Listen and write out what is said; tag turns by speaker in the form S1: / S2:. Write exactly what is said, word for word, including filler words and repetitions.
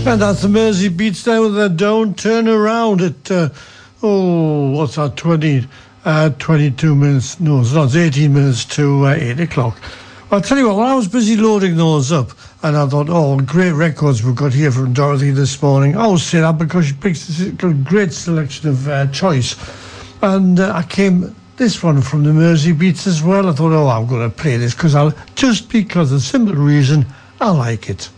S1: And that's the Mersey Beats there with a Don't Turn Around at, uh, oh, what's that, twenty, uh, twenty-two minutes, no, it's not, it's eighteen minutes to uh, eight o'clock. I'll tell you what, when I was busy loading those up, and I thought, oh, great records we've got here from Dorothy this morning. I always say that because she picks a great selection of uh, choice. And uh, I came, this one from the Mersey Beats as well. I thought, oh, I'm going to play this because I'll, just because of the simple reason I like it.